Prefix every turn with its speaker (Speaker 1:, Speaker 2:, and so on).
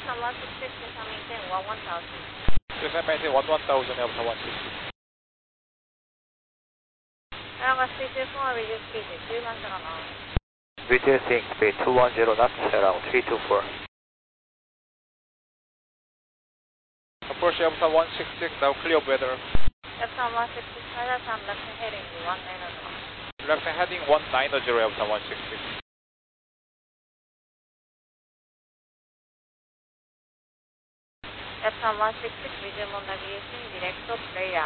Speaker 1: Epson 166 to maintain 1000.
Speaker 2: Descend maintain 1000, Epson 166.
Speaker 1: Airbus 324, reduce speed to 210 knots.
Speaker 3: Reducing speed 210 knots around 324.
Speaker 2: Approach Epson 166, now clear of weather.
Speaker 1: Epson 166, weather from left heading 190.
Speaker 2: Left heading 190, Epson 166.
Speaker 1: Epson 166, resume on navigation, direct to player.